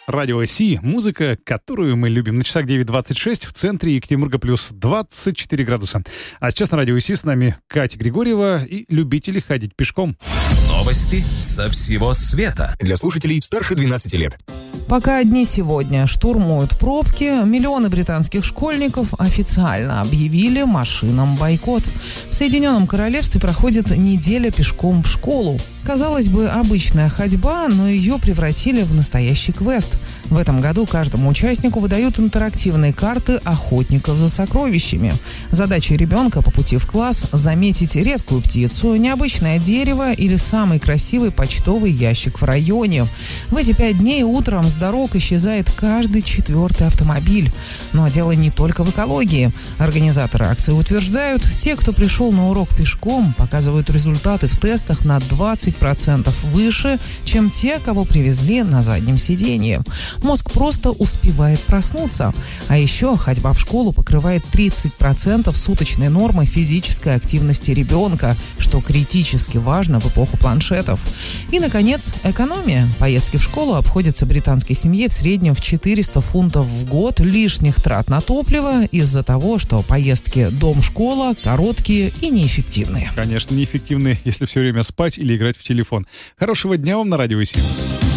Радио Си, музыка, которую мы любим. На часах 9:26 в центре Екатеринбурга плюс 24 градуса. А сейчас на Радио Си с нами Катя Григорьева и любители ходить пешком. Новости со всего света. Для слушателей старше 12 лет. Пока дни сегодня штурмуют пробки, миллионы британских школьников официально объявили машинам бойкот. В Соединенном Королевстве проходит неделя пешком в школу. Казалось бы, обычная ходьба, но ее превратили в настоящий квест. В этом году каждому участнику выдают интерактивные карты охотников за сокровищами. Задача ребенка по пути в класс – заметить редкую птицу, необычное дерево или самый красивый почтовый ящик в районе. В эти 5 дней утром с дорог исчезает каждый 4-й автомобиль. Но дело не только в экологии. Организаторы акции утверждают, те, кто пришел на урок пешком, показывают результаты в тестах на 20% выше, чем те, кого привезли на заднем сиденье. Мозг просто успевает проснуться. А еще ходьба в школу покрывает 30% суточной нормы физической активности ребенка, что критически важно в эпоху планшетов. И, наконец, экономия. Поездки в школу обходятся британской семье в среднем в 400 фунтов в год лишних трат на топливо из-за того, что поездки дом-школа короткие и неэффективные. Конечно, неэффективные, если все время спать или играть в телефон. Хорошего дня вам на Радио Си.